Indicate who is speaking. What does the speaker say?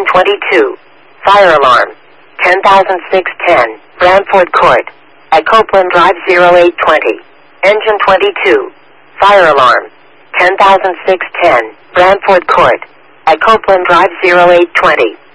Speaker 1: 22. Fire alarm. 10,610. Brantford Court. At Copeland Drive 0820. Engine 22. Fire alarm. 10,610. Brantford Court. At Copeland Drive 0820.